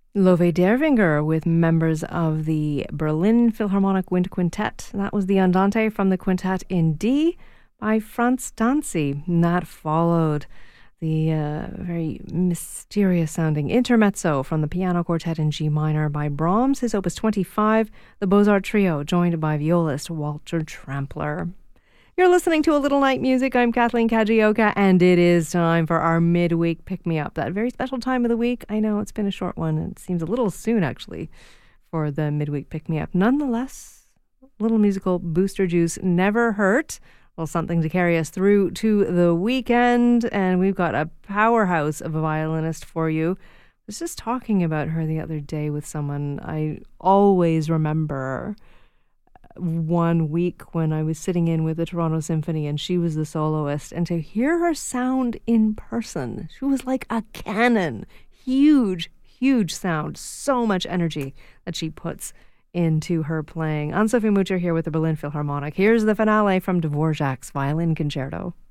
Love Dervinger with members of the Berlin Philharmonic Wind Quintet. That was the Andante from the Quintet in D by Franz Danzi. And that followed the very mysterious sounding intermezzo from the Piano Quartet in G minor by Brahms, his Opus 25, the Beaux-Arts Trio, joined by violist Walter Trampler. You're listening to A Little Night Music. I'm Kathleen Kajioka, and it is time for our midweek pick-me-up. That very special time of the week. I know it's been a short one. It seems a little soon, actually, for the midweek pick-me-up. Nonetheless, little musical booster juice never hurt. Well, something to carry us through to the weekend, and we've got a powerhouse of a violinist for you. I was just talking about her the other day with someone. I always remember one week when I was sitting in with the Toronto Symphony and she was the soloist, and to hear her sound in person, she was like a cannon. Huge, huge sound. So much energy that she puts into her playing. Anne-Sophie Mutter here with the Berlin Philharmonic. Here's the finale from Dvorak's Violin Concerto.